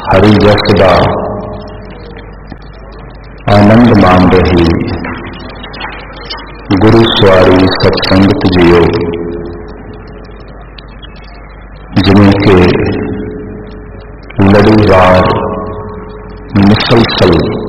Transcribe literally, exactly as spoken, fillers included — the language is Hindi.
हरि यशदा आनंद मान रही गुरु स्वारी सत्संगत जियो, जिन्हें के लड़ीवार मुसलसल